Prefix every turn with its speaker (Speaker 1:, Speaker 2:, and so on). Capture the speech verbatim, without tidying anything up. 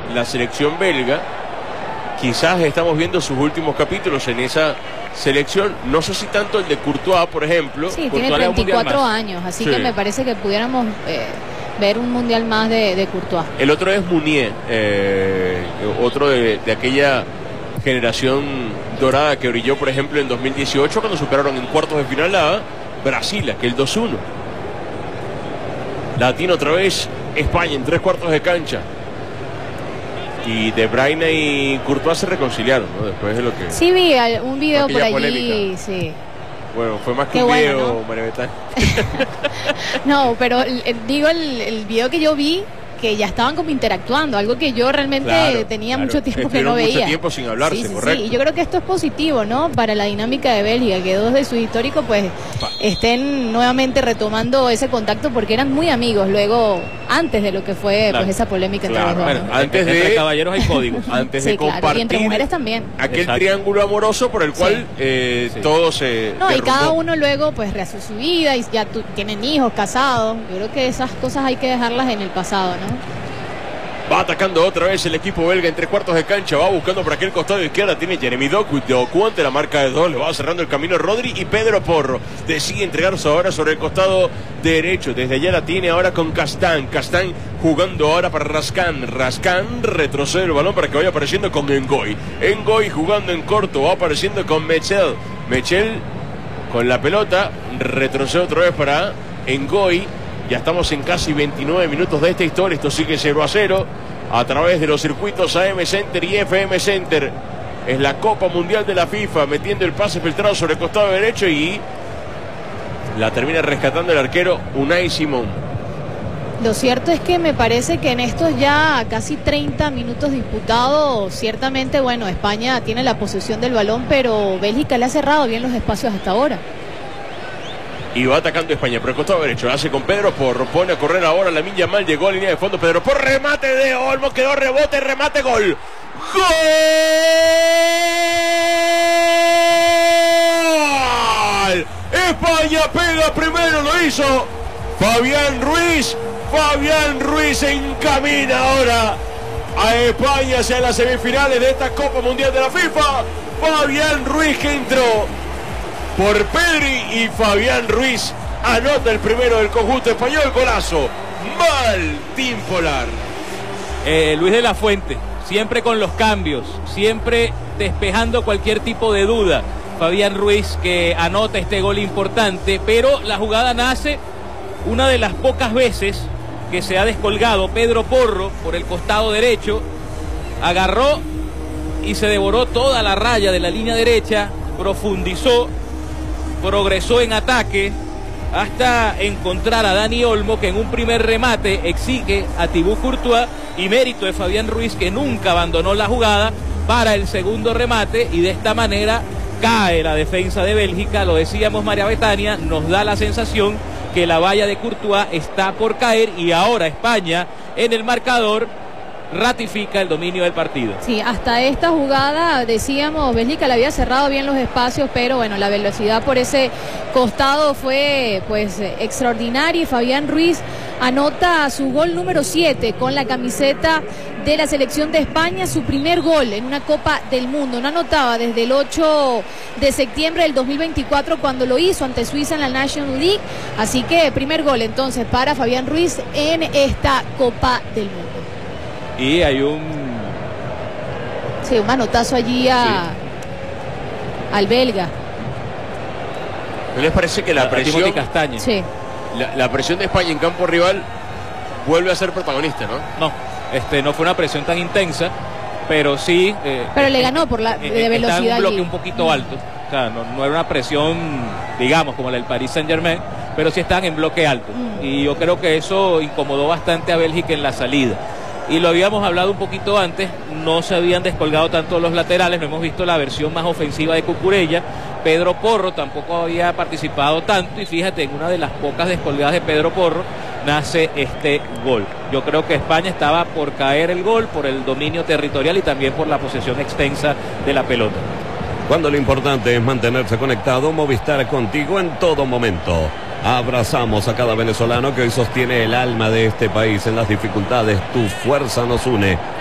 Speaker 1: la selección belga. Quizás estamos viendo sus últimos capítulos en esa selección. No sé si tanto el de Courtois, por ejemplo.
Speaker 2: Sí,
Speaker 1: Courtois
Speaker 2: tiene treinta y cuatro años, así sí. que me parece que pudiéramos eh, ver un mundial más de, de Courtois.
Speaker 1: El otro es Mounier, eh, otro de, de aquella generación dorada que brilló, por ejemplo, en dos mil dieciocho, cuando superaron en cuartos de final a Brasil, aquel dos uno. Latino otra vez, España en tres cuartos de cancha. Y De Bruyne y Courtois se reconciliaron, ¿no? Después de lo que...
Speaker 2: Sí, vi un video por allí, polémica. Sí.
Speaker 1: Bueno, fue más que
Speaker 2: Qué
Speaker 1: un
Speaker 2: bueno,
Speaker 1: video,
Speaker 2: ¿no?
Speaker 1: María Betania.
Speaker 2: No, pero el, digo, el, el video que yo vi, que ya estaban como interactuando, algo que yo realmente
Speaker 1: claro,
Speaker 2: tenía
Speaker 1: claro.
Speaker 2: mucho tiempo
Speaker 1: Estuvieron
Speaker 2: que no veía.
Speaker 1: mucho tiempo sin hablarse,
Speaker 2: sí, sí,
Speaker 1: correcto.
Speaker 2: Sí. Y yo creo que esto es positivo, ¿no? Para la dinámica de Bélgica, que dos de sus históricos pues
Speaker 1: Pa.
Speaker 2: estén nuevamente retomando ese contacto, porque eran muy amigos luego, antes de lo que fue
Speaker 1: claro.
Speaker 2: pues esa polémica
Speaker 1: claro.
Speaker 2: entre los dos,
Speaker 1: Bueno,
Speaker 2: ¿no?
Speaker 1: antes de
Speaker 3: entre caballeros hay códigos.
Speaker 1: Antes
Speaker 2: sí,
Speaker 1: de
Speaker 2: claro.
Speaker 1: compartir
Speaker 2: Y entre mujeres también.
Speaker 1: aquel
Speaker 3: Exacto.
Speaker 1: triángulo amoroso por el cual
Speaker 2: Sí.
Speaker 1: eh,
Speaker 3: Sí.
Speaker 1: todo se
Speaker 2: No, y
Speaker 1: derrumbó.
Speaker 2: cada uno luego pues rehace su vida y ya tu, tienen hijos, casados. Yo creo que esas cosas hay que dejarlas en el pasado, ¿no?
Speaker 1: Va atacando otra vez el equipo belga en tres cuartos de cancha. Va buscando por aquel costado de izquierda. Tiene Jeremy Doku. Doku ante la marca de dos. Le va cerrando el camino Rodri y Pedro Porro. Decide entregarse ahora sobre el costado derecho. Desde allá la tiene ahora con Castán. Castán jugando ahora para Rascan. Rascan retrocede el balón para que vaya apareciendo con Ngoy. Ngoy jugando en corto. Va apareciendo con Mechel. Mechel con la pelota. Retrocede otra vez para Ngoy. Ya estamos en casi veintinueve minutos de esta historia. Esto sigue cero a cero a través de los circuitos A M Center y F M Center. Es la Copa Mundial de la FIFA, metiendo el pase filtrado sobre el costado derecho y la termina rescatando el arquero Unai Simón.
Speaker 2: Lo cierto es que me parece que en estos ya casi treinta minutos disputados, ciertamente, bueno, España tiene la posesión del balón, pero Bélgica le ha cerrado bien los espacios hasta ahora.
Speaker 1: Y va atacando España por el costado derecho. Lo hace con Pedro Porro. Pone a correr ahora Lamine Yamal. Llegó a línea de fondo. Pedro Porro. Remate de Olmo. Quedó rebote. Remate. Gol. ¡Gol! España pega primero. Lo hizo Fabián Ruiz. Fabián Ruiz se encamina ahora a España hacia las semifinales de esta Copa Mundial de la FIFA. Fabián Ruiz que entró por Pedri y Fabián Ruiz anota el primero del conjunto español. Golazo. Martín Polar.
Speaker 3: Eh, Luis de la Fuente, siempre con los cambios, siempre despejando cualquier tipo de duda. Fabián Ruiz que anota este gol importante, pero la jugada nace una de las pocas veces que se ha descolgado Pedro Porro por el costado derecho, agarró y se devoró toda la raya de la línea derecha, profundizó, progresó en ataque hasta encontrar a Dani Olmo, que en un primer remate exige a Thibaut Courtois, y mérito de Fabián Ruiz, que nunca abandonó la jugada para el segundo remate, y de esta manera cae la defensa de Bélgica. Lo decíamos, María Betania, nos da la sensación que la valla de Courtois está por caer, y ahora España en el marcador ratifica el dominio del partido.
Speaker 2: Sí, hasta esta jugada, decíamos, Bélgica le había cerrado bien los espacios, pero bueno, la velocidad por ese costado fue pues extraordinaria, y Fabián Ruiz anota su gol número siete con la camiseta de la selección de España, su primer gol en una Copa del Mundo. No anotaba desde el ocho de septiembre del dos mil veinticuatro, cuando lo hizo ante Suiza en la National League, así que primer gol entonces para Fabián Ruiz en esta Copa del Mundo.
Speaker 3: Y hay un...
Speaker 2: Sí, un manotazo allí a... sí. al belga.
Speaker 1: ¿No les parece que la presión...
Speaker 3: Castaña.
Speaker 2: Sí.
Speaker 1: La, la presión de España en campo rival vuelve a ser protagonista, ¿no?
Speaker 3: No, este, no fue una presión tan intensa, pero sí... Eh,
Speaker 2: pero
Speaker 3: eh,
Speaker 2: le ganó por la
Speaker 3: eh,
Speaker 2: de velocidad.
Speaker 3: Está en un bloque
Speaker 2: allí.
Speaker 3: un poquito alto. O sea, no, no era una presión, digamos, como la del Paris Saint-Germain, pero sí están en bloque alto. Mm. Y yo creo que eso incomodó bastante a Bélgica en la salida. Y lo habíamos hablado un poquito antes, no se habían descolgado tanto los laterales, no hemos visto la versión más ofensiva de Cucurella. Pedro Porro tampoco había participado tanto, y fíjate, en una de las pocas descolgadas de Pedro Porro nace este gol. Yo creo que España estaba por caer el gol por el dominio territorial y también por la posesión extensa de la pelota.
Speaker 4: Cuando lo importante es mantenerse conectado, Movistar contigo en todo momento. Abrazamos a cada venezolano que hoy sostiene el alma de este país en las dificultades. Tu fuerza nos une.